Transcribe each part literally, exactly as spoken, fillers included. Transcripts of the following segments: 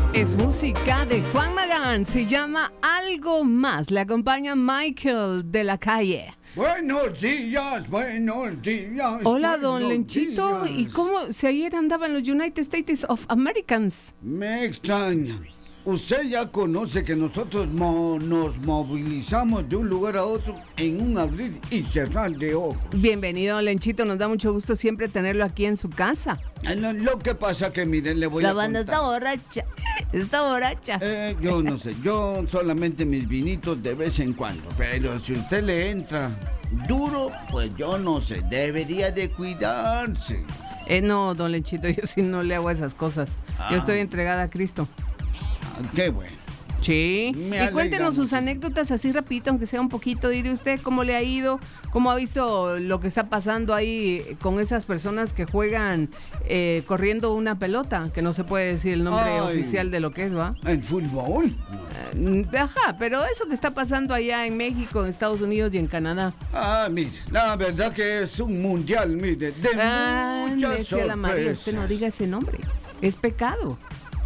Es música de Juan Magán, se llama Algo Más. Le acompaña Michael de la Calle. Buenos días, buenos días. Hola, buenos don Lenchito. días. ¿Y cómo? Si ayer andaba en los United States of Americans. Me extraña. Usted ya conoce que nosotros mo- nos movilizamos de un lugar a otro en un abrir y cerrar de ojos. Bienvenido, don Lenchito. Nos da mucho gusto siempre tenerlo aquí en su casa. Eh, Lo, lo que pasa que, miren, le voy La a banda contar. está borracha. Está borracha. Eh, yo no sé, yo solamente mis vinitos de vez en cuando, pero si usted le entra duro, pues yo no sé, debería de cuidarse. Eh, no, don Lenchito, yo sí no le hago esas cosas. Ah. Yo estoy entregada a Cristo. Ah, qué bueno. Sí. Me Y alegra cuéntenos sus mucho. anécdotas así rapidito, aunque sea un poquito. Diré usted cómo le ha ido, cómo ha visto lo que está pasando ahí con esas personas que juegan eh, corriendo una pelota, que no se puede decir el nombre Ay. oficial de lo que es, ¿va? ¿En fútbol? Eh, Ajá, pero eso que está pasando allá en México, en Estados Unidos y en Canadá. Ah, mire, la verdad que es un mundial, mire, de Ah, muchas decía la María, usted no sorpresas. diga ese nombre. Es pecado.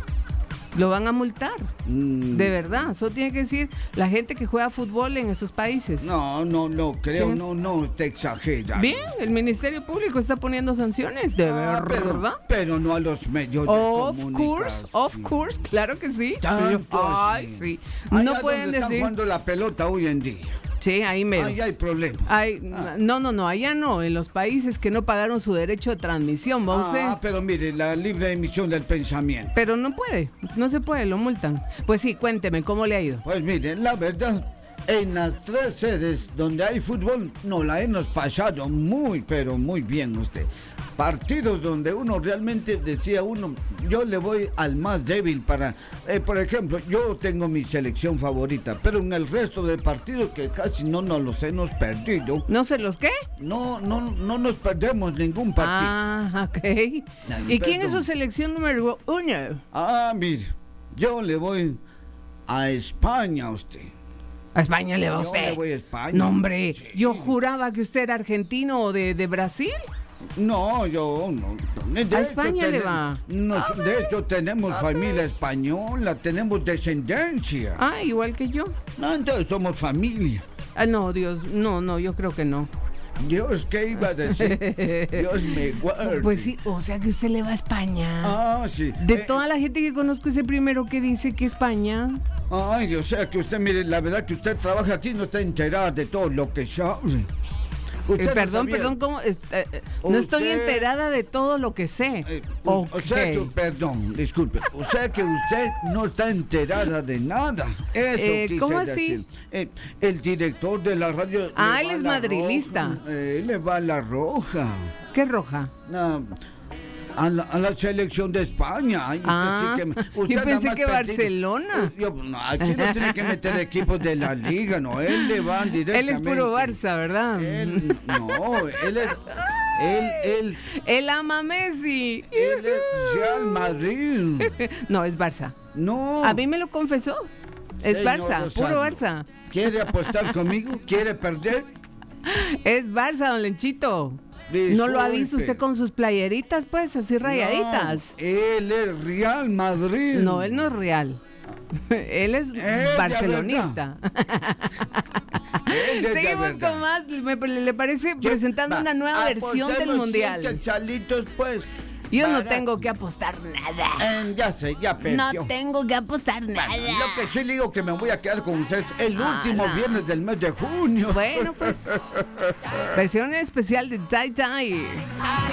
Lo van a multar. Mm, De verdad. Eso tiene que decir la gente que juega fútbol en esos países. No, no, no, creo, Sí. no, no, te exagera. Bien, el Ministerio Público está poniendo sanciones, de Ah, pero, verdad. pero no a los medios de Of course, comunicación. of course, claro que sí. Tanto Ay, así. sí. Allá No pueden donde están decir. jugando la pelota hoy en día. Sí, ahí me. Ahí hay problemas. Ay, no, no, no, allá no, en los países que no pagaron su derecho de transmisión, ¿va usted? Ah, pero mire, la libre emisión del pensamiento. Pero no puede, no se puede, lo multan. Pues sí, cuénteme, ¿cómo le ha ido? Pues mire, la verdad, en las tres sedes donde hay fútbol, nos la hemos pasado muy, pero muy bien usted. Partidos donde uno realmente decía uno, yo le voy al más débil para, eh, por ejemplo, yo tengo mi selección favorita, pero en el resto de partidos que casi no nos los hemos perdido, ¿No sé los qué? no, no, no nos perdemos ningún partido. Ah, ok. ¿Y quién es su perdón. selección número uno? Ah, mire, yo le voy a España a usted. A España le va Yo usted. le voy a España. No, hombre, Sí. yo juraba que usted era argentino o de, de Brasil. No, yo no. no. De ¿A hecho, España le tene- va? nos- de hecho, tenemos familia española, tenemos descendencia. Ah, igual que yo. No, entonces somos familia. Ah, no, Dios, no, no, yo creo que no. Dios, ¿qué iba a decir? Dios me guarde. Pues sí, o sea que usted le va a España. Ah, sí. De Eh, toda la gente que conozco, ese primero que dice que España. Ay, o sea que usted, mire, la verdad que usted trabaja aquí y no está enterada de todo lo que sabe. Usted Eh, no perdón, sabía- perdón, ¿cómo? Es- eh, eh, no estoy Usted- enterada de todo lo que sé. Eh, Ok. O sea que, perdón, disculpe, o sea que usted no está enterada de nada. Eso Eh, quise ¿cómo así? decir. Eh, el director de la radio. le Ah, va él a es la madrilista. roja. Eh, Él le va a la roja. ¿Qué roja? No, a, la, a la selección de España. Ay, usted Ah, sí que me- yo usted nada pensé más que perdido. Barcelona. Yo, no, aquí no tiene que meter equipos de la liga, no. Él le va Él directamente. es puro Barça, ¿verdad? Él, no, él es. Él, él, Él ama a Messi. él es Real Madrid. No, es Barça. No. A mí me lo confesó. Es Señor Barça, Rosario, puro Barça. ¿Quiere apostar conmigo? ¿Quiere perder? Es Barça, don Lenchito. ¿No lo ha visto Disculpe. usted con sus playeritas, pues, así rayaditas? No, él es Real Madrid. No, él no es real. Él es de barcelonista. Él es de Seguimos verdad. con más. ¿Me- ¿Le parece ¿Qué? presentando Va, una nueva versión del apostemos mundial? cien quetzalitos, pues. Yo no Barato. tengo que apostar nada. Eh, ya sé, ya perdió. No tengo que apostar nada. Bueno, lo que sí le digo que me voy a quedar con ustedes el Ah, último no. viernes del mes de junio. Bueno, pues. Versión especial de Tai Tai.